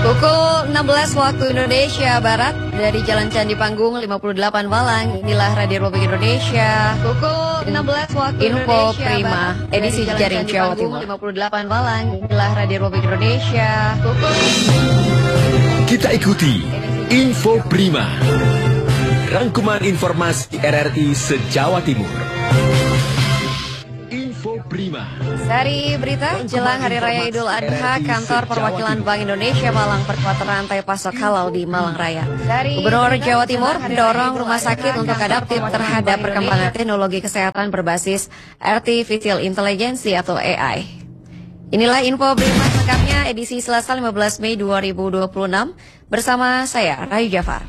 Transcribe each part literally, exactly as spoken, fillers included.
Pukul enam belas waktu Indonesia Barat dari Jalan Candi Panggung lima puluh delapan Malang. Inilah Radio Republik Indonesia. Pukul enam belas waktu Info Indonesia Prima, Barat, edisi dari Jaring Candi Jawa Panggung Timur. lima puluh delapan Malang. Inilah Radio Republik Indonesia. Pukul Kita ikuti Info Prima, rangkuman informasi R R I se-Jawa Timur. Info Prima. Dari berita jelang Hari Raya Idul Adha, kantor perwakilan Bank Indonesia Malang perkuat rantai pasok halal di Malang Raya. Gubernur Jawa Timur mendorong rumah sakit untuk adaptif terhadap perkembangan teknologi kesehatan berbasis Artificial Intelligence atau A I. Inilah info Prima lengkapnya edisi Selasa lima belas Mei dua ribu dua puluh enam bersama saya Rayu Jafar.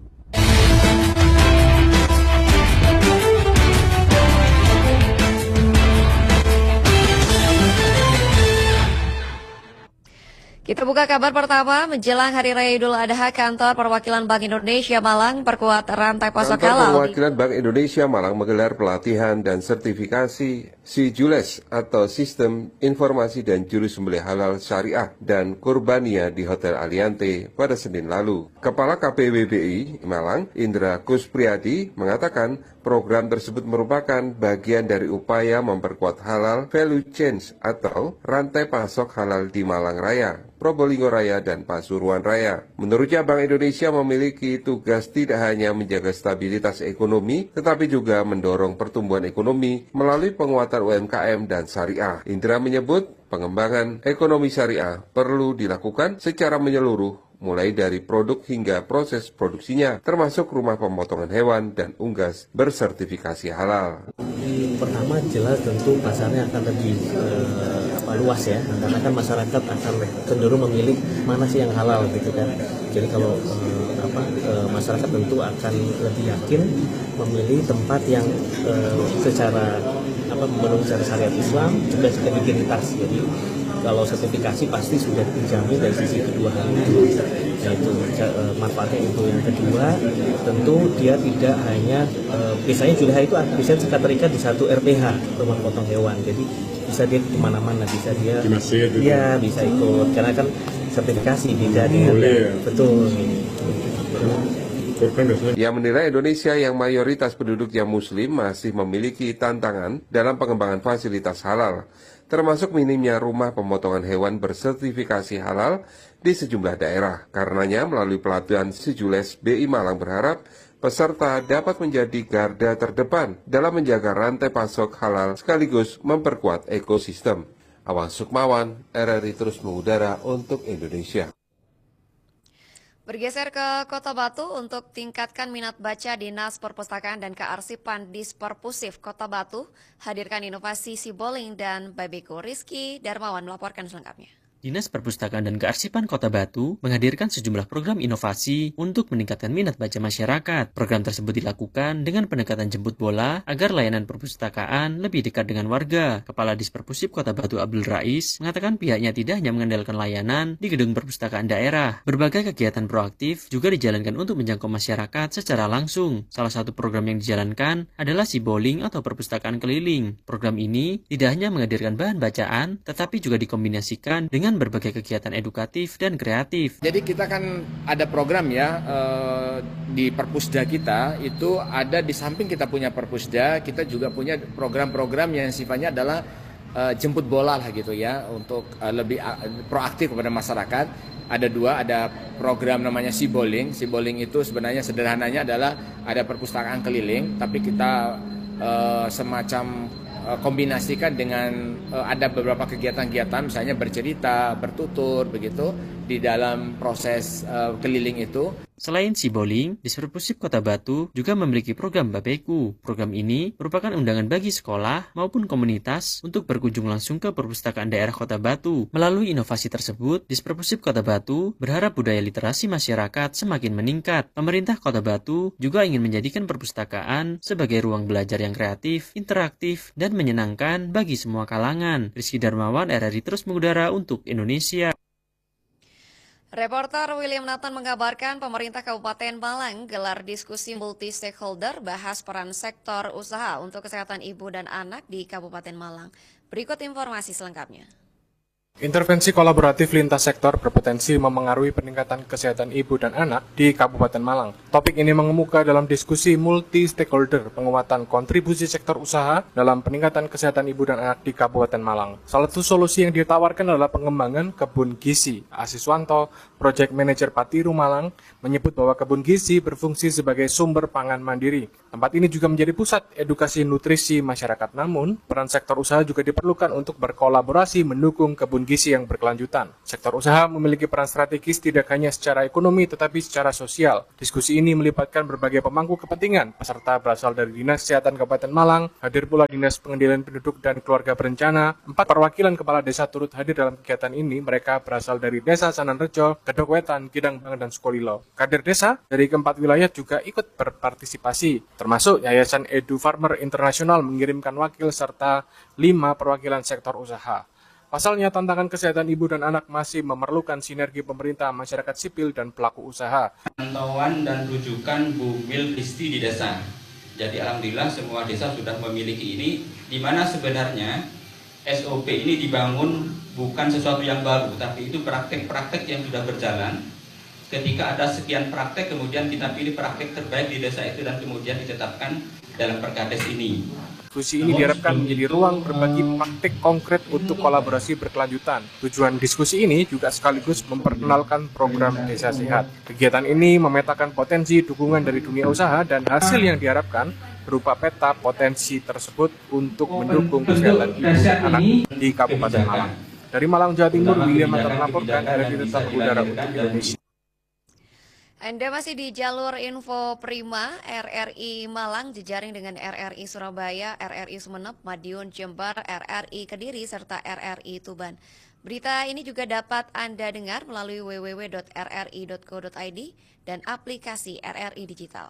Kita buka kabar pertama, menjelang Hari Raya Idul Adha, kantor perwakilan Bank Indonesia Malang perkuat rantai pasok Kantor halal. perwakilan Bank Indonesia Malang menggelar pelatihan dan sertifikasi SIJULES atau Sistem Informasi dan Juru Sembelih Halal Syariah dan Kurbania di Hotel Aliante pada Senin lalu. Kepala K P W B I Malang, Indra Kuspriyadi, mengatakan program tersebut merupakan bagian dari upaya memperkuat halal value chain atau rantai pasok halal di Malang Raya, Probolinggo Raya, dan Pasuruan Raya. Menurutnya, Bank Indonesia memiliki tugas tidak hanya menjaga stabilitas ekonomi, tetapi juga mendorong pertumbuhan ekonomi melalui penguatan U M K M dan syariah. Indra menyebut pengembangan ekonomi syariah perlu dilakukan secara menyeluruh, mulai dari produk hingga proses produksinya, termasuk rumah pemotongan hewan dan unggas bersertifikasi halal. Pertama, jelas tentu pasarnya akan lebih eh, apa, luas ya, karena kan masyarakat akan cenderung memilih mana sih yang halal gitu kan. Jadi kalau eh, apa, eh, masyarakat tentu akan lebih yakin memilih tempat yang eh, secara apa memenuhi secara syariat Islam juga secara integritas. Jadi kalau sertifikasi pasti sudah dijamin dari sisi kedua hal itu, yaitu e, manfaatnya itu. Yang kedua, tentu dia tidak hanya e, biasanya juga itu bisa terikat di satu R P H, rumah potong hewan, jadi bisa dia kemana-mana, bisa dia iya bisa ikut, karena kan sertifikasi tidak dengan betul. Ia menilai Indonesia yang mayoritas penduduknya muslim masih memiliki tantangan dalam pengembangan fasilitas halal, termasuk minimnya rumah pemotongan hewan bersertifikasi halal di sejumlah daerah. Karenanya, melalui pelatihan SIJULES, B I Malang berharap peserta dapat menjadi garda terdepan dalam menjaga rantai pasok halal sekaligus memperkuat ekosistem. Awan Sukmawan, R R I terus mengudara untuk Indonesia. Bergeser ke Kota Batu untuk tingkatkan minat baca, Dinas Perpustakaan dan Kearsipan Disperpusif Kota Batu hadirkan inovasi Siboling dan Babeku. Rizky Darmawan melaporkan selengkapnya. Dinas Perpustakaan dan Kearsipan Kota Batu menghadirkan sejumlah program inovasi untuk meningkatkan minat baca masyarakat. Program tersebut dilakukan dengan pendekatan jemput bola agar layanan perpustakaan lebih dekat dengan warga. Kepala Disperpusif Kota Batu Abdul Rais mengatakan pihaknya tidak hanya mengandalkan layanan di gedung perpustakaan daerah. Berbagai kegiatan proaktif juga dijalankan untuk menjangkau masyarakat secara langsung. Salah satu program yang dijalankan adalah Siboling atau perpustakaan keliling. Program ini tidak hanya menghadirkan bahan bacaan, tetapi juga dikombinasikan dengan berbagai kegiatan edukatif dan kreatif. Jadi kita kan ada program ya eh, di perpusda kita itu ada, di samping kita punya perpusda, kita juga punya program-program yang sifatnya adalah eh, jemput bola lah gitu ya, untuk eh, lebih uh, proaktif kepada masyarakat. Ada dua, ada program namanya Siboling. Siboling itu sebenarnya sederhananya adalah ada perpustakaan keliling, tapi kita eh, semacam kombinasikan dengan uh, ada beberapa kegiatan-kegiatan, misalnya bercerita, bertutur, begitu di dalam proses uh, keliling itu. Selain Siboling, Disperpusif Kota Batu juga memiliki program Babeku. Program ini merupakan undangan bagi sekolah maupun komunitas untuk berkunjung langsung ke perpustakaan daerah Kota Batu. Melalui inovasi tersebut, Disperpusif Kota Batu berharap budaya literasi masyarakat semakin meningkat. Pemerintah Kota Batu juga ingin menjadikan perpustakaan sebagai ruang belajar yang kreatif, interaktif, dan menyenangkan bagi semua kalangan. Rizky Darmawan, R R I terus mengudara untuk Indonesia. Reporter William Nathan mengabarkan pemerintah Kabupaten Malang gelar diskusi multi-stakeholder bahas peran sektor usaha untuk kesehatan ibu dan anak di Kabupaten Malang. Berikut informasi selengkapnya. Intervensi kolaboratif lintas sektor berpotensi memengaruhi peningkatan kesehatan ibu dan anak di Kabupaten Malang. Topik ini mengemuka dalam diskusi multi-stakeholder penguatan kontribusi sektor usaha dalam peningkatan kesehatan ibu dan anak di Kabupaten Malang. Salah satu solusi yang ditawarkan adalah pengembangan kebun gizi. Asiswanto, Project Manager Patiru Malang, menyebut bahwa kebun gizi berfungsi sebagai sumber pangan mandiri. Tempat ini juga menjadi pusat edukasi nutrisi masyarakat. Namun, peran sektor usaha juga diperlukan untuk berkolaborasi mendukung kebun gizi yang berkelanjutan. Sektor usaha memiliki peran strategis tidak hanya secara ekonomi tetapi secara sosial. Diskusi ini melibatkan berbagai pemangku kepentingan. Peserta berasal dari Dinas Kesehatan Kabupaten Malang, hadir pula Dinas Pengendalian Penduduk dan Keluarga Berencana. Empat perwakilan kepala desa turut hadir dalam kegiatan ini. Mereka berasal dari Desa Sananrejo, Kedok Wetan, Kidang Bang, dan Sukolilo. Kader desa dari keempat wilayah juga ikut berpartisipasi, termasuk Yayasan Edu Farmer Internasional mengirimkan wakil serta lima perwakilan sektor usaha. Pasalnya, tantangan kesehatan ibu dan anak masih memerlukan sinergi pemerintah, masyarakat sipil, dan pelaku usaha. Pantauan dan rujukan Bu Mil Kristi di desa. Jadi alhamdulillah semua desa sudah memiliki ini, di mana sebenarnya S O P ini dibangun bukan sesuatu yang baru, tapi itu praktek-praktek yang sudah berjalan. Ketika ada sekian praktek, kemudian kita pilih praktek terbaik di desa itu dan kemudian ditetapkan dalam Perkades ini. Diskusi ini diharapkan menjadi ruang berbagi praktik konkret untuk kolaborasi berkelanjutan. Tujuan diskusi ini juga sekaligus memperkenalkan program Desa Sehat. Kegiatan ini memetakan potensi dukungan dari dunia usaha dan hasil yang diharapkan berupa peta potensi tersebut untuk mendukung kesehatan ibu dan anak di Kabupaten Malang. Dari Malang, Jawa Timur, William Matar melaporkan dari Tetap Udara untuk Indonesia. Anda masih di jalur info Prima. R R I Malang jejaring dengan R R I Surabaya, R R I Sumeneb, Madiun, Jember, R R I Kediri, serta R R I Tuban. Berita ini juga dapat Anda dengar melalui w w w titik r r i titik co titik i d dan aplikasi R R I Digital.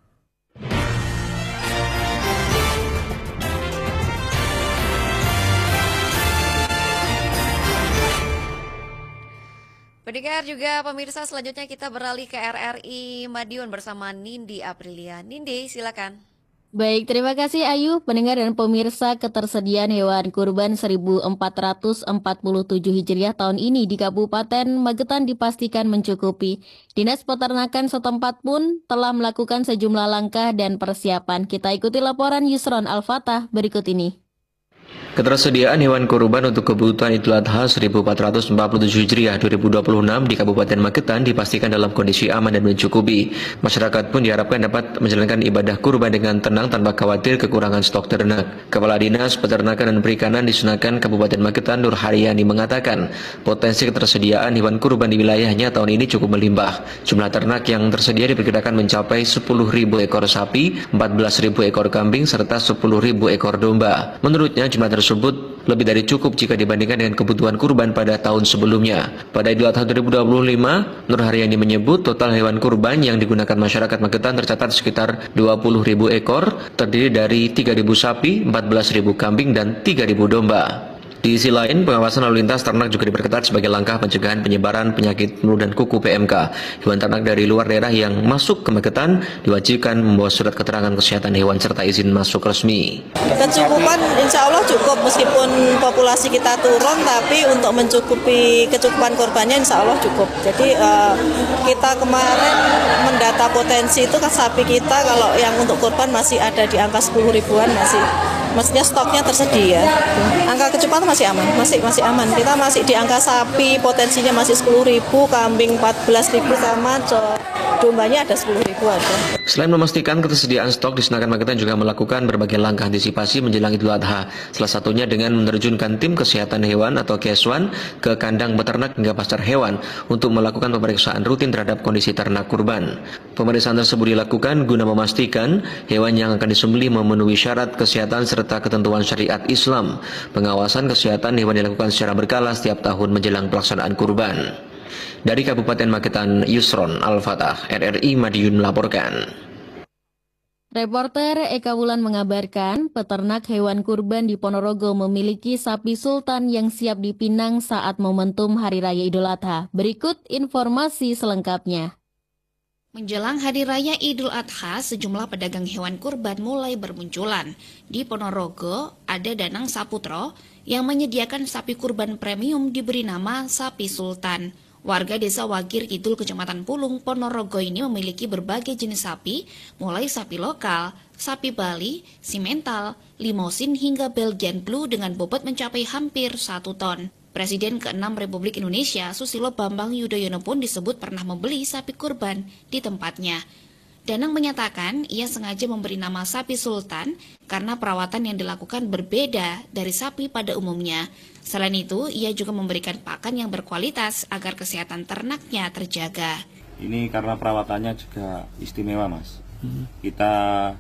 Pendengar juga pemirsa, selanjutnya kita beralih ke R R I Madiun bersama Nindi Aprilia. Nindi, silakan. Baik, terima kasih Ayu. Pendengar dan pemirsa, ketersediaan hewan kurban seribu empat ratus empat puluh tujuh Hijriah tahun ini di Kabupaten Magetan dipastikan mencukupi. Dinas Peternakan setempat pun telah melakukan sejumlah langkah dan persiapan. Kita ikuti laporan Yusron Al-Fatah berikut ini. Ketersediaan hewan kurban untuk kebutuhan Idul Adha seribu empat ratus empat puluh tujuh Hijriah dua ribu dua puluh enam di Kabupaten Magetan dipastikan dalam kondisi aman dan mencukupi. Masyarakat pun diharapkan dapat menjalankan ibadah kurban dengan tenang tanpa khawatir kekurangan stok ternak. Kepala Dinas Peternakan dan Perikanan di Sunakan Kabupaten Magetan, Nur Haryani, mengatakan potensi ketersediaan hewan kurban di wilayahnya tahun ini cukup melimpah. Jumlah ternak yang tersedia diperkirakan mencapai sepuluh ribu ekor sapi, empat belas ribu ekor kambing, serta sepuluh ribu ekor domba. Menurutnya jumlah tersebut tersebut lebih dari cukup jika dibandingkan dengan kebutuhan kurban pada tahun sebelumnya. Pada Idul Adha dua ribu dua puluh lima, Nur Haryani menyebut total hewan kurban yang digunakan masyarakat Magetan tercatat sekitar dua puluh ribu ekor, terdiri dari tiga ribu sapi, empat belas ribu kambing, dan tiga ribu domba. Di sisi lain, pengawasan lalu lintas ternak juga diperketat sebagai langkah pencegahan penyebaran penyakit flu dan kuku P M K. Hewan ternak dari luar daerah yang masuk ke Magetan diwajibkan membawa surat keterangan kesehatan hewan serta izin masuk resmi. Kecukupan insya Allah cukup, meskipun populasi kita turun, tapi untuk mencukupi kecukupan korbannya insya Allah cukup. Jadi uh, kita kemarin mendata potensi itu kan sapi kita kalau yang untuk korban masih ada di angka sepuluh ribuan, masih maksudnya stoknya tersedia. Angka kecukupan masih aman, masih masih aman. Kita masih di angka sapi potensinya masih sepuluh ribu, kambing empat belas ribu, sama dombanya ada sepuluh ribu aja. Selain memastikan ketersediaan stok, di Sunakan Magetan juga melakukan berbagai langkah antisipasi menjelang Idul Adha. Salah satunya dengan menerjunkan tim kesehatan hewan atau Keswan ke kandang peternak hingga pasar hewan untuk melakukan pemeriksaan rutin terhadap kondisi ternak kurban. Pemeriksaan tersebut dilakukan guna memastikan hewan yang akan disembelih memenuhi syarat kesehatan serta ketentuan syariat Islam. Pengawasan kesehatan hewan dilakukan secara berkala setiap tahun menjelang pelaksanaan kurban. Dari Kabupaten Magetan, Yusron Al-Fatah, R R I Madiun melaporkan. Reporter Eka Wulan mengabarkan, peternak hewan kurban di Ponorogo memiliki sapi sultan yang siap dipinang saat momentum Hari Raya Idul Adha. Berikut informasi selengkapnya. Menjelang Hari Raya Idul Adha, sejumlah pedagang hewan kurban mulai bermunculan. Di Ponorogo, ada Danang Saputro yang menyediakan sapi kurban premium diberi nama Sapi Sultan. Warga desa Wagir Kidul, Kecamatan Pulung, Ponorogo ini memiliki berbagai jenis sapi, mulai sapi lokal, sapi Bali, simental, limosin hingga Belgian Blue dengan bobot mencapai hampir satu ton. Presiden keenam Republik Indonesia, Susilo Bambang Yudhoyono pun disebut pernah membeli sapi kurban di tempatnya. Danang menyatakan ia sengaja memberi nama sapi Sultan karena perawatan yang dilakukan berbeda dari sapi pada umumnya. Selain itu, ia juga memberikan pakan yang berkualitas agar kesehatan ternaknya terjaga. Ini karena perawatannya juga istimewa, Mas. Hmm. Kita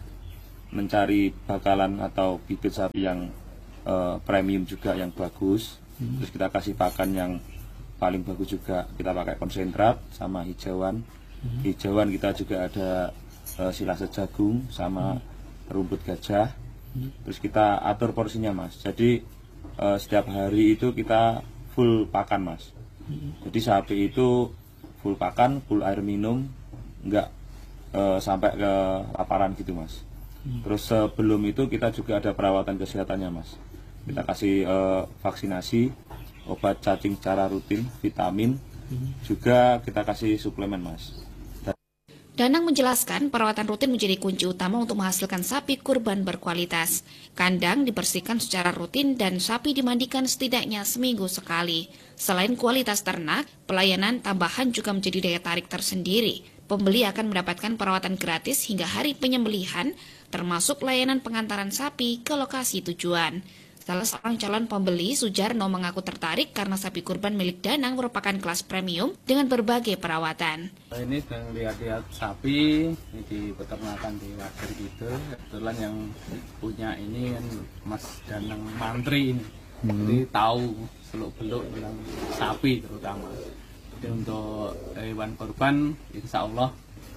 mencari bakalan atau bibit sapi yang uh, premium juga yang bagus. Hmm. Terus kita kasih pakan yang paling bagus juga, kita pakai konsentrat sama hijauan. Hmm. Hijauan kita juga ada uh, silase jagung sama hmm. rumput gajah. Hmm. Terus kita atur porsinya, Mas. Jadi uh, setiap hari itu kita full pakan, Mas. Hmm. Jadi sapi itu full pakan, full air minum, enggak uh, sampai ke laparan gitu, Mas. Hmm. Terus sebelum itu kita juga ada perawatan kesehatannya, Mas. Kita kasih uh, vaksinasi, obat cacing secara rutin, vitamin, hmm. juga kita kasih suplemen, Mas. Dan Danang menjelaskan perawatan rutin menjadi kunci utama untuk menghasilkan sapi kurban berkualitas. Kandang dibersihkan secara rutin dan sapi dimandikan setidaknya seminggu sekali. Selain kualitas ternak, pelayanan tambahan juga menjadi daya tarik tersendiri. Pembeli akan mendapatkan perawatan gratis hingga hari penyembelihan, termasuk layanan pengantaran sapi ke lokasi tujuan. Salah seorang calon pembeli, Sujarno, mengaku tertarik karena sapi kurban milik Danang merupakan kelas premium dengan berbagai perawatan. Ini sedang lihat-lihat sapi ini di peternakan di Wagir gitu. Kebetulan yang punya ini kan Mas Danang Mantri ini. Hmm. Jadi tahu seluk-beluk tentang sapi terutama. Jadi untuk hewan kurban insya Allah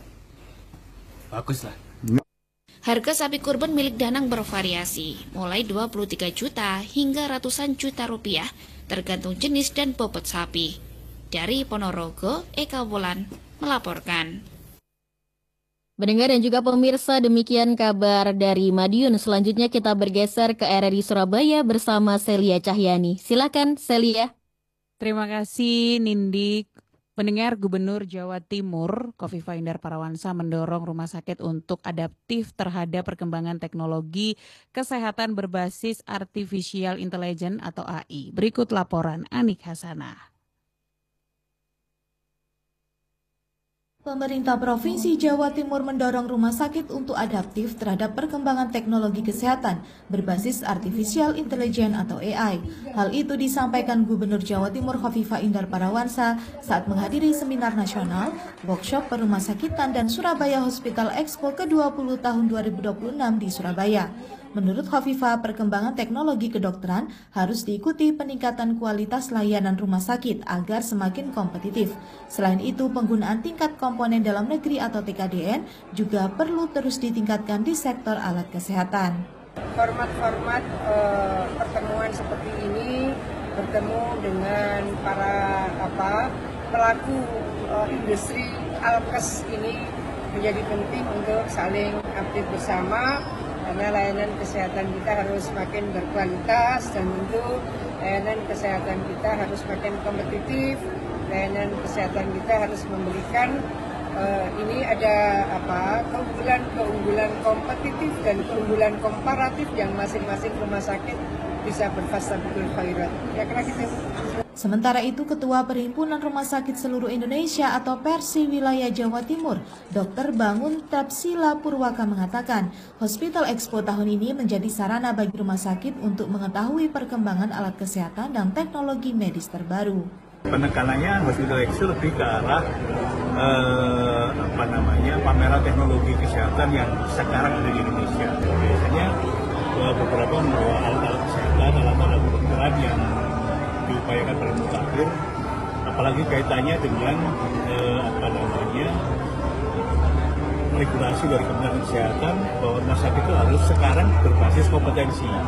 bagus lah. Harga sapi kurban milik Danang bervariasi, mulai dua puluh tiga juta hingga ratusan juta rupiah, tergantung jenis dan bobot sapi. Dari Ponorogo, Eka Wulan melaporkan. Mendengar dan juga pemirsa, demikian kabar dari Madiun. Selanjutnya kita bergeser ke R R I Surabaya bersama Celia Cahyani. Silakan, Celia. Terima kasih, Nindi. Pendengar, Gubernur Jawa Timur Khofifah Indar Parawansa mendorong rumah sakit untuk adaptif terhadap perkembangan teknologi kesehatan berbasis Artificial Intelligence atau A I. Berikut laporan Anik Hasanah. Pemerintah Provinsi Jawa Timur mendorong rumah sakit untuk adaptif terhadap perkembangan teknologi kesehatan berbasis Artificial Intelligence atau A I. Hal itu disampaikan Gubernur Jawa Timur Khofifah Indar Parawansa saat menghadiri seminar nasional, workshop Perumahsakitan dan Surabaya Hospital Expo ke dua puluh tahun dua ribu dua puluh enam di Surabaya. Menurut Khofifah, perkembangan teknologi kedokteran harus diikuti peningkatan kualitas layanan rumah sakit agar semakin kompetitif. Selain itu, penggunaan tingkat komponen dalam negeri atau T K D N juga perlu terus ditingkatkan di sektor alat kesehatan. Format-format uh, pertemuan seperti ini, bertemu dengan para apa pelaku uh, industri alkes ini menjadi penting untuk saling update bersama. Karena layanan kesehatan kita harus makin berkualitas dan tentu layanan kesehatan kita harus makin kompetitif. Layanan kesehatan kita harus memberikan uh, ini ada apa keunggulan-keunggulan kompetitif dan keunggulan komparatif yang masing-masing rumah sakit bisa berfastabiqul khairat. Ya kira gitu. Sementara itu, Ketua Perhimpunan Rumah Sakit Seluruh Indonesia atau Persi Wilayah Jawa Timur, Dokter Bangun Tapsila Purwaka mengatakan, Hospital Expo tahun ini menjadi sarana bagi rumah sakit untuk mengetahui perkembangan alat kesehatan dan teknologi medis terbaru. Penekanannya Hospital Expo lebih ke arah eh, apa namanya pameran teknologi kesehatan yang sekarang ada di Indonesia. Biasanya beberapa membawa alat-alat kesehatan, alat-alat kedokteran yang diupayakan oleh mutakhir, apalagi kaitannya dengan eh, apa namanya regulasi dari Kementerian Kesehatan bahwa rumah sakit itu harus sekarang berbasis kompetensi.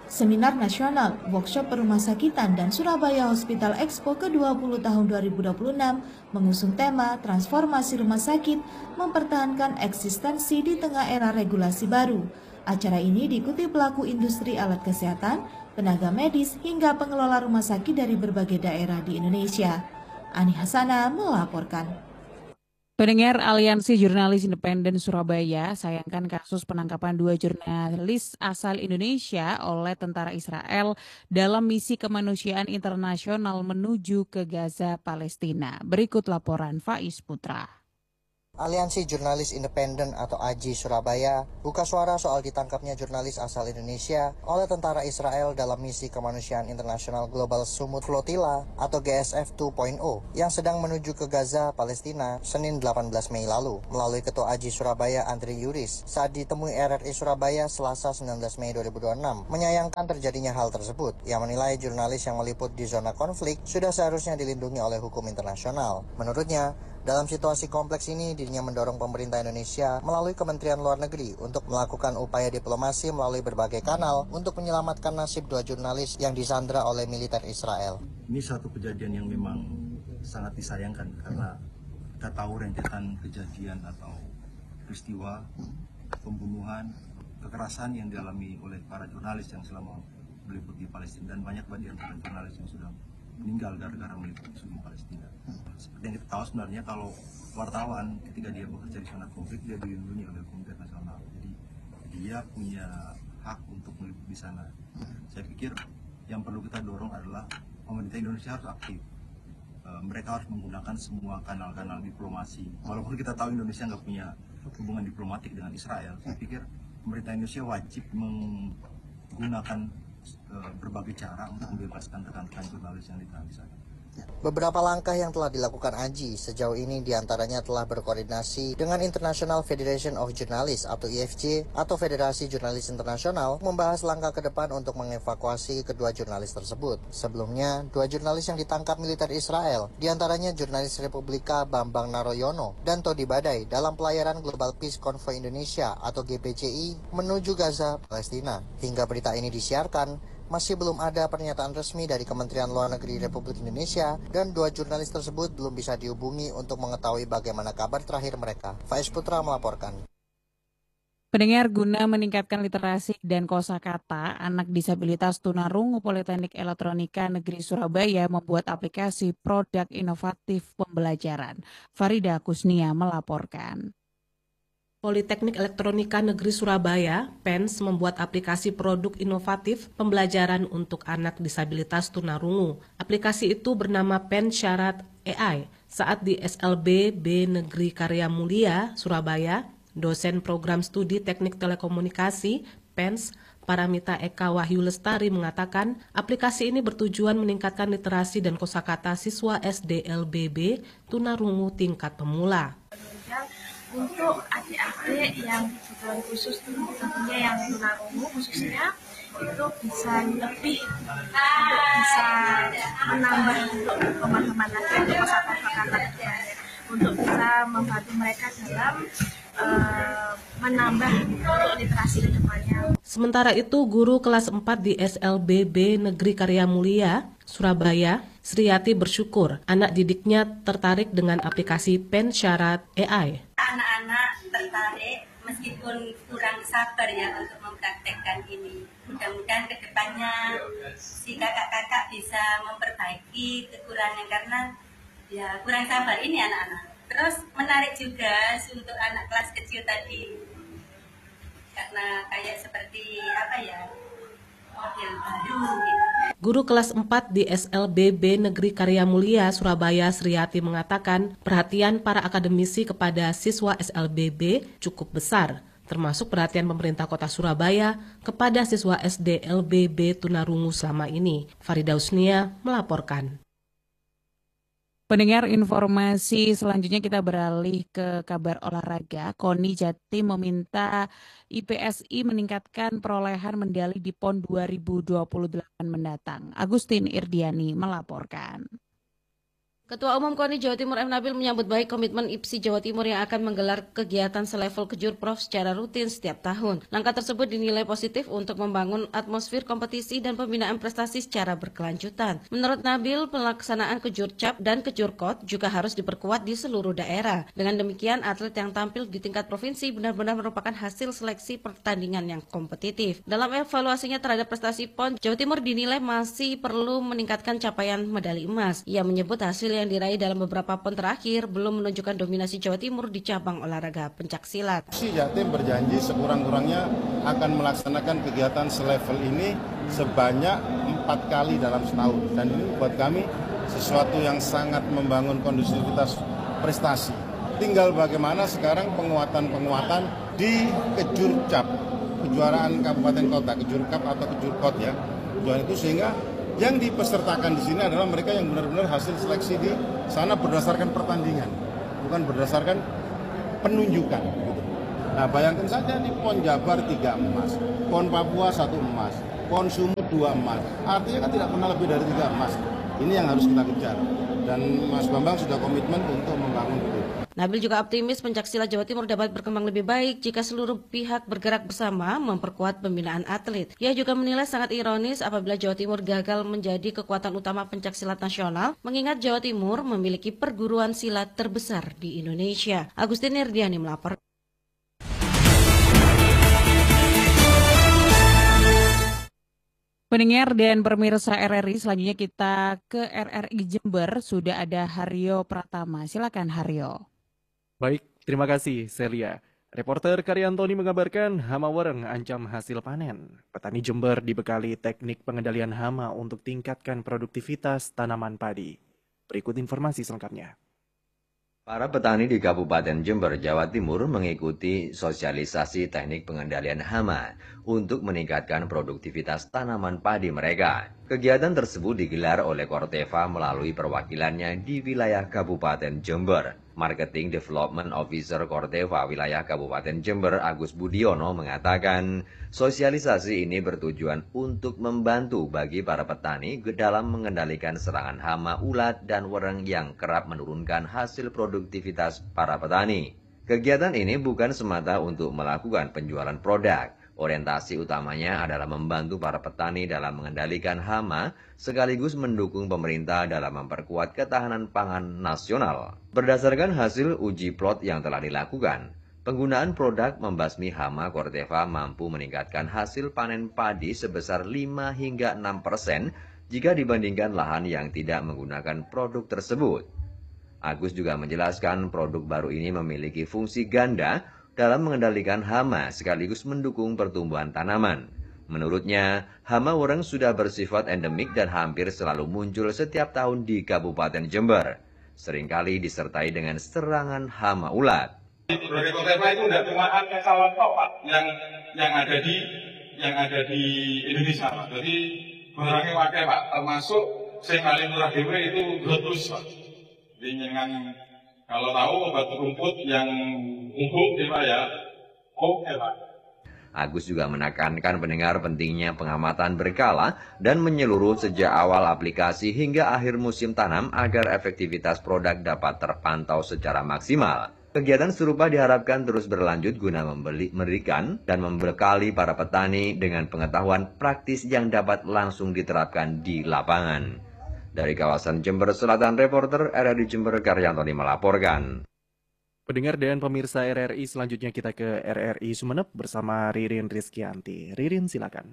Seminar Nasional, Workshop Perumahsakitan dan Surabaya Hospital Expo ke dua puluh tahun dua ribu dua puluh enam mengusung tema Transformasi Rumah Sakit Mempertahankan Eksistensi di Tengah Era Regulasi Baru. Acara ini diikuti pelaku industri alat kesehatan, tenaga medis, hingga pengelola rumah sakit dari berbagai daerah di Indonesia. Ani Hasana melaporkan. Pendengar, Aliansi Jurnalis Independen Surabaya sayangkan kasus penangkapan dua jurnalis asal Indonesia oleh tentara Israel dalam misi kemanusiaan internasional menuju ke Gaza, Palestina. Berikut laporan Faiz Putra. Aliansi Jurnalis Independen atau A J I Surabaya buka suara soal ditangkapnya jurnalis asal Indonesia oleh tentara Israel dalam misi kemanusiaan internasional Global Sumut Flotilla atau G S F dua titik nol yang sedang menuju ke Gaza, Palestina, Senin delapan belas Mei lalu. Melalui Ketua A J I Surabaya Andri Yuris saat ditemui R R I Surabaya Selasa sembilan belas Mei dua ribu dua puluh enam menyayangkan terjadinya hal tersebut. Yang menilai jurnalis yang meliput di zona konflik sudah seharusnya dilindungi oleh hukum internasional. Menurutnya, dalam situasi kompleks ini, dirinya mendorong pemerintah Indonesia melalui Kementerian Luar Negeri untuk melakukan upaya diplomasi melalui berbagai kanal untuk menyelamatkan nasib dua jurnalis yang disandra oleh militer Israel. Ini suatu kejadian yang memang sangat disayangkan karena kita tahu rentetan kejadian atau peristiwa pembunuhan, kekerasan yang dialami oleh para jurnalis yang selama meliput di Palestina, dan banyak banget antara jurnalis yang sudah meninggal gara-gara meliput isu di Palestina. Seperti yang kita tahu sebenarnya kalau wartawan ketika dia bekerja di zona konflik dia dilindungi oleh hukum internasional. Jadi dia punya hak untuk meliput di sana. Saya pikir yang perlu kita dorong adalah pemerintah Indonesia harus aktif. E, mereka harus menggunakan semua kanal-kanal diplomasi. Walaupun kita tahu Indonesia nggak punya hubungan diplomatik dengan Israel, saya pikir pemerintah Indonesia wajib menggunakan berbagai cara untuk membebaskan rekan-rekan jurnalis yang ditahan di sana. Beberapa langkah yang telah dilakukan A J I sejauh ini diantaranya telah berkoordinasi dengan International Federation of Journalists atau I F J atau Federasi Jurnalis Internasional membahas langkah ke depan untuk mengevakuasi kedua jurnalis tersebut. Sebelumnya, dua jurnalis yang ditangkap militer Israel, diantaranya jurnalis Republika Bambang Naroyono dan Todi Badai dalam pelayaran Global Peace Convoy Indonesia atau G P C I menuju Gaza, Palestina. Hingga berita ini disiarkan, masih belum ada pernyataan resmi dari Kementerian Luar Negeri Republik Indonesia dan dua jurnalis tersebut belum bisa dihubungi untuk mengetahui bagaimana kabar terakhir mereka. Faiz Putra melaporkan. Pendengar, guna meningkatkan literasi dan kosakata, anak disabilitas tunarungu Politeknik Elektronika Negeri Surabaya membuat aplikasi produk inovatif pembelajaran. Farida Kusnia melaporkan. Politeknik Elektronika Negeri Surabaya, P E N S, membuat aplikasi produk inovatif pembelajaran untuk anak disabilitas tunarungu. Aplikasi itu bernama P E N Syarat A I. Saat di S L B B Negeri Karya Mulia, Surabaya, dosen program studi teknik telekomunikasi, P E N S, Paramita Eka Wahyu Lestari mengatakan, aplikasi ini bertujuan meningkatkan literasi dan kosakata siswa S D L B B tunarungu tingkat pemula. Untuk adik-adik yang kebutuhan khusus, tentunya yang tunarungu khususnya, itu bisa lebih untuk bisa menambah pemahaman lagi untuk kosakata untuk bisa membantu mereka dalam uh, menambah untuk literasi ke depannya. Sementara itu, guru kelas empat di S L B B Negeri Karya Mulia, Surabaya, Sriyati bersyukur anak didiknya tertarik dengan aplikasi P E N Syarat A I. Anak-anak tertarik meskipun kurang sabar ya untuk mempraktekkan ini. Mudah-mudahan ke depannya si kakak-kakak bisa memperbaiki kekurangan karena ya kurang sabar ini anak-anak. Terus menarik juga untuk anak kelas kecil tadi karena kayak seperti apa ya, model baru gitu. Guru kelas empat di S L B B Negeri Karya Mulia, Surabaya, Sriyati mengatakan perhatian para akademisi kepada siswa S L B B cukup besar, termasuk perhatian pemerintah kota Surabaya kepada siswa S D L B B tunarungu selama ini. Farida Usnia melaporkan. Pendengar, informasi selanjutnya kita beralih ke kabar olahraga. KONI Jatim meminta I P S I meningkatkan perolehan medali di P O N dua ribu dua puluh delapan mendatang. Agustin Irdiani melaporkan. Ketua Umum KONI Jawa Timur M. Nabil menyambut baik komitmen I P S I Jawa Timur yang akan menggelar kegiatan selevel Kejurprov secara rutin setiap tahun. Langkah tersebut dinilai positif untuk membangun atmosfer kompetisi dan pembinaan prestasi secara berkelanjutan. Menurut Nabil, pelaksanaan Kejurcap dan Kejurkot juga harus diperkuat di seluruh daerah. Dengan demikian, atlet yang tampil di tingkat provinsi benar-benar merupakan hasil seleksi pertandingan yang kompetitif. Dalam evaluasinya terhadap prestasi P O N, Jawa Timur dinilai masih perlu meningkatkan capaian medali emas. Ia menyebut hasil yang diraih dalam beberapa P O N terakhir belum menunjukkan dominasi Jawa Timur di cabang olahraga pencaksilat. Jatim berjanji sekurang-kurangnya akan melaksanakan kegiatan selevel ini sebanyak empat kali dalam setahun, dan ini buat kami sesuatu yang sangat membangun kondusivitas prestasi. Tinggal bagaimana sekarang penguatan-penguatan di Kejurcap, kejuaraan kabupaten kota, Kejurkap atau Kejurkot ya, kejuaraan itu, sehingga yang dipesertakan di sini adalah mereka yang benar-benar hasil seleksi di sana berdasarkan pertandingan, bukan berdasarkan penunjukan. Gitu. Nah, bayangkan saja nih P O N Jabar tiga emas, P O N Papua satu emas, P O N Sumut dua emas. Artinya kan tidak pernah lebih dari tiga emas. Ini yang harus kita kejar. Dan Mas Bambang sudah komitmen untuk membangun itu. Nabil juga optimis pencaksilat Jawa Timur dapat berkembang lebih baik jika seluruh pihak bergerak bersama memperkuat pembinaan atlet. Ia juga menilai sangat ironis apabila Jawa Timur gagal menjadi kekuatan utama pencaksilat nasional, mengingat Jawa Timur memiliki perguruan silat terbesar di Indonesia. Agustin Irdiani melapor. Pendengar dan pemirsa R R I, selanjutnya kita ke R R I Jember. Sudah ada Haryo Pratama. Silakan Haryo. Baik, terima kasih Celia. Reporter Karyantoni mengabarkan hama wereng ancam hasil panen. Petani Jember dibekali teknik pengendalian hama untuk tingkatkan produktivitas tanaman padi. Berikut informasi selengkapnya. Para petani di Kabupaten Jember, Jawa Timur mengikuti sosialisasi teknik pengendalian hama untuk meningkatkan produktivitas tanaman padi mereka. Kegiatan tersebut digelar oleh Korteva melalui perwakilannya di wilayah Kabupaten Jember. Marketing Development Officer Korteva wilayah Kabupaten Jember, Agus Budiono, mengatakan sosialisasi ini bertujuan untuk membantu bagi para petani dalam mengendalikan serangan hama, ulat, dan wereng yang kerap menurunkan hasil produktivitas para petani. Kegiatan ini bukan semata untuk melakukan penjualan produk. Orientasi utamanya adalah membantu para petani dalam mengendalikan hama, sekaligus mendukung pemerintah dalam memperkuat ketahanan pangan nasional. Berdasarkan hasil uji plot yang telah dilakukan, penggunaan produk membasmi hama Korteva mampu meningkatkan hasil panen padi sebesar lima hingga enam persen jika dibandingkan lahan yang tidak menggunakan produk tersebut. Agus juga menjelaskan produk baru ini memiliki fungsi ganda dalam mengendalikan hama sekaligus mendukung pertumbuhan tanaman. Menurutnya, hama wereng sudah bersifat endemik dan hampir selalu muncul setiap tahun di Kabupaten Jember. Seringkali disertai dengan serangan hama ulat. Produk Korteva itu tidak cuma kawan top Pak, yang yang ada di yang ada di Indonesia Pak. Jadi barangnya pakai Pak, termasuk saya paling murah dewe itu Grotus Pak. Jadi dengan kalau tahu obat rumput yang umum Pak ya, oke Pak. Agus juga menekankan pendengar pentingnya pengamatan berkala dan menyeluruh sejak awal aplikasi hingga akhir musim tanam agar efektivitas produk dapat terpantau secara maksimal. Kegiatan serupa diharapkan terus berlanjut guna membeli, memberikan dan membekali para petani dengan pengetahuan praktis yang dapat langsung diterapkan di lapangan. Dari kawasan Jember Selatan, reporter R R I Jember Karyantoni melaporkan. Pendengar dan pemirsa R R I, selanjutnya kita ke R R I Sumeneb bersama Ririn Rizkyanti. Ririn, silakan.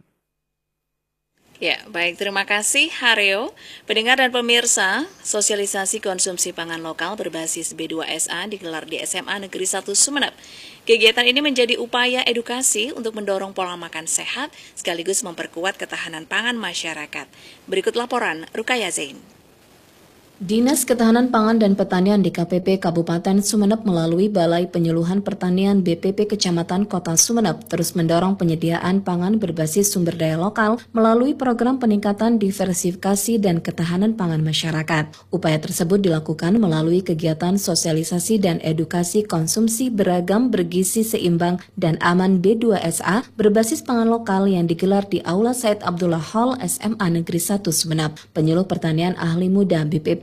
Ya, baik, terima kasih Haryo. Pendengar dan pemirsa, sosialisasi konsumsi pangan lokal berbasis B dua S A digelar di S M A Negeri satu Sumeneb. Kegiatan ini menjadi upaya edukasi untuk mendorong pola makan sehat sekaligus memperkuat ketahanan pangan masyarakat. Berikut laporan Rukaya Zain. Dinas Ketahanan Pangan dan Pertanian D K P P Kabupaten Sumeneb melalui Balai Penyuluhan Pertanian B P P Kecamatan Kota Sumeneb terus mendorong penyediaan pangan berbasis sumber daya lokal melalui program peningkatan diversifikasi dan ketahanan pangan masyarakat. Upaya tersebut dilakukan melalui kegiatan sosialisasi dan edukasi konsumsi beragam, bergizi seimbang dan aman B dua S A berbasis pangan lokal yang digelar di Aula Said Abdullah Hall S M A Negeri satu Sumeneb. Penyuluh Pertanian Ahli Muda B P P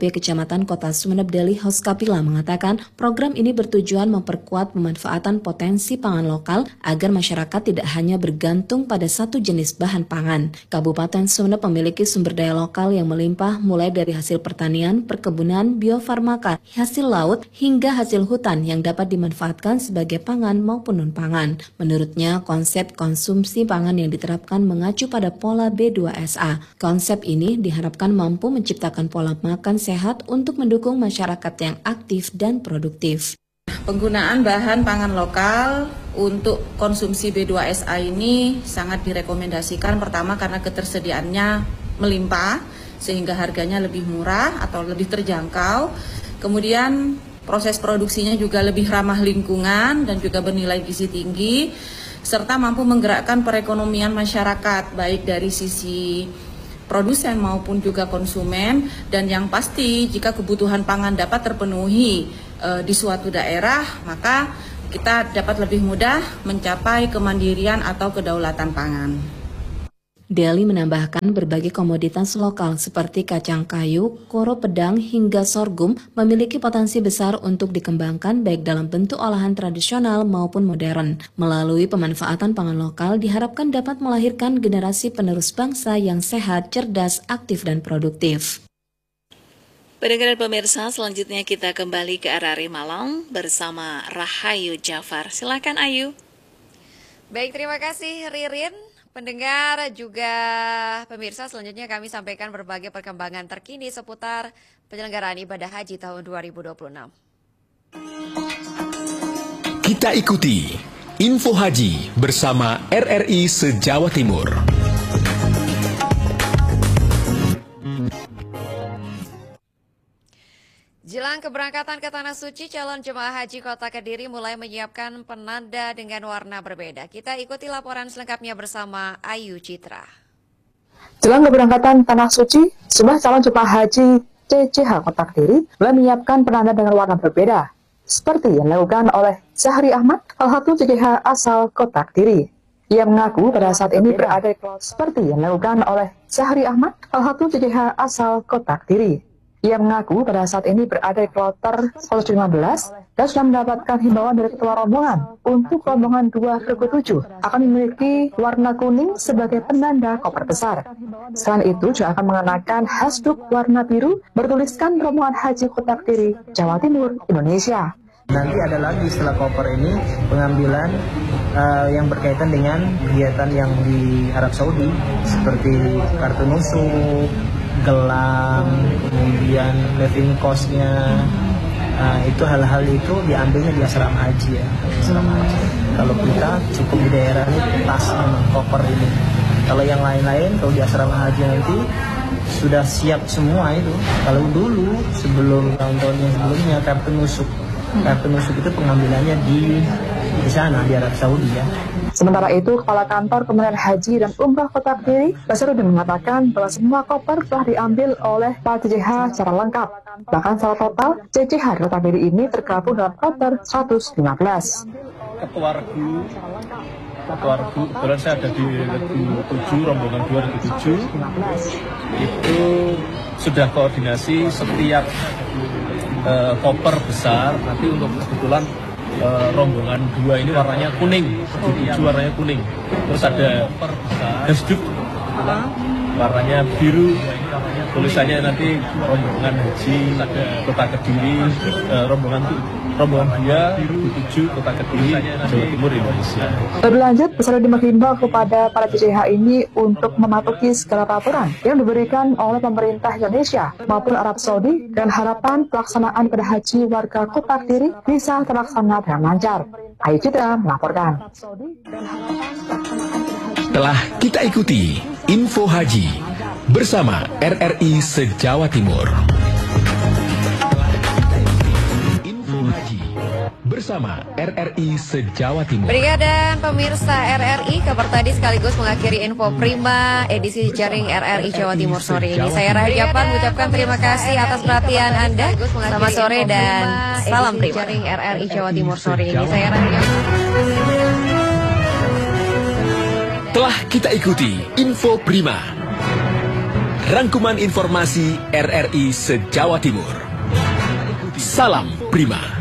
P Kecamatan Kota Sumeneb Deli Hoskapila mengatakan program ini bertujuan memperkuat pemanfaatan potensi pangan lokal agar masyarakat tidak hanya bergantung pada satu jenis bahan pangan. Kabupaten Sumeneb memiliki sumber daya lokal yang melimpah mulai dari hasil pertanian, perkebunan, biofarmaka, hasil laut, hingga hasil hutan yang dapat dimanfaatkan sebagai pangan maupun non-pangan. Menurutnya, konsep konsumsi pangan yang diterapkan mengacu pada pola B dua S A. Konsep ini diharapkan mampu menciptakan pola makan sehat untuk mendukung masyarakat yang aktif dan produktif. Penggunaan bahan pangan lokal untuk konsumsi B dua S A ini sangat direkomendasikan, pertama karena ketersediaannya melimpah sehingga harganya lebih murah atau lebih terjangkau. Kemudian proses produksinya juga lebih ramah lingkungan dan juga bernilai gizi tinggi, serta mampu menggerakkan perekonomian masyarakat baik dari sisi produsen maupun juga konsumen. Dan yang pasti jika kebutuhan pangan dapat terpenuhi e, di suatu daerah, maka kita dapat lebih mudah mencapai kemandirian atau kedaulatan pangan. Deli menambahkan berbagai komoditas lokal seperti kacang kayu, koro pedang hingga sorghum memiliki potensi besar untuk dikembangkan baik dalam bentuk olahan tradisional maupun modern. Melalui pemanfaatan pangan lokal diharapkan dapat melahirkan generasi penerus bangsa yang sehat, cerdas, aktif, dan produktif. Pendengar dan pemirsa, selanjutnya kita kembali ke R R I Malang bersama Rahayu Jafar. Silakan Ayu. Baik, terima kasih Ririn. Pendengar juga pemirsa, selanjutnya kami sampaikan berbagai perkembangan terkini seputar penyelenggaraan ibadah haji tahun dua ribu dua puluh enam. Kita ikuti Info Haji bersama R R I se-Jawa Timur. Jelang keberangkatan ke Tanah Suci, calon jemaah haji Kota Kediri mulai menyiapkan penanda dengan warna berbeda. Kita ikuti laporan selengkapnya bersama Ayu Citra. Jelang keberangkatan Tanah Suci, sejumlah calon jemaah haji C C H Kota Kediri mulai menyiapkan penanda dengan warna berbeda, seperti yang dilakukan oleh Zahri Ahmad, salah satu C C H asal Kota Kediri. Ia mengaku pada saat ini berada di kloter seperti yang dilakukan oleh Zahri Ahmad, salah satu C C H asal Kota Kediri. Ia mengaku pada saat ini berada di kloter seratus lima belas dan sudah mendapatkan himbauan dari ketua rombongan untuk rombongan dua ribu tujuh akan memiliki warna kuning sebagai penanda koper besar. Selain itu juga akan mengenakan hasduk warna biru bertuliskan rombongan haji Kota Kediri, Jawa Timur, Indonesia. Nanti ada lagi setelah koper ini pengambilan uh, yang berkaitan dengan kegiatan yang di Arab Saudi seperti kartu nusuk, gelang, kemudian living cost-nya, uh, itu hal-hal itu diambilnya di asrama haji ya. Asrama haji. Kalau kita cukup di daerah ini tas memang koper ini. Kalau yang lain-lain kalau di asrama haji nanti sudah siap semua itu. Kalau dulu sebelum tahun-tahun yang sebelumnya kartu nusuk, kartu nusuk itu pengambilannya di di sana di Arab Saudi ya. Sementara itu, Kepala Kantor Kementerian Haji dan Umrah Kota Kediri, Basarudin mengatakan bahwa semua koper telah diambil oleh para C C H secara lengkap. Bahkan secara total, C C H Kota Kediri ini tergabung dalam kloter seratus lima belas. Ketua Regu, Ketua Regu, kebetulan saya ada di Regu tujuh, rombongan dua Regu tujuh, itu sudah koordinasi setiap uh, koper besar, nanti untuk kebetulan Uh, rombongan dua ini warnanya kuning, tujuh warnanya kuning. Terus ada hasduk warnanya biru, tulisannya nanti rombongan haji Kota Kediri, uh, rombongan rombongan dua tujuh Kota Kediri, Jawa Timur, Indonesia. Lebih lanjut, Basarudin menghimbau kepada para C C H ini untuk mematuhi segala peraturan yang diberikan oleh pemerintah Indonesia maupun Arab Saudi dan harapan pelaksanaan ibadah haji warga Kota Kediri bisa terlaksana dengan lancar. Ayu Citra melaporkan. Telah kita ikuti Info Haji bersama R R I se-Jawa Timur. Info Haji bersama R R I se-Jawa Timur. Pendengar dan pemirsa R R I, kabar tadi sekaligus mengakhiri Info Prima edisi Jaring R R I Jawa Timur sore ini. Saya Rahayu Jafar mengucapkan terima kasih atas perhatian Anda. Selamat sore dan salam Prima. Jaring R R I Jawa Timur sore ini. Saya Rahayu Jafar. Telah kita ikuti Info Prima. rangkuman informasi R R I se-Jawa Timur. Salam Prima.